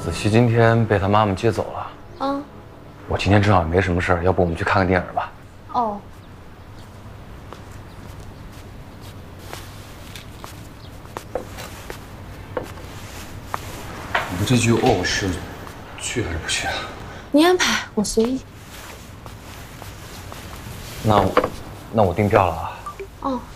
子熙今天被他妈妈接走了。 嗯。 我今天正好也没什么事儿，要不我们去看个电影吧？ 哦。 你的这句哦是去还是不去啊？ 你安排，我随意。 那我订票了啊。 哦。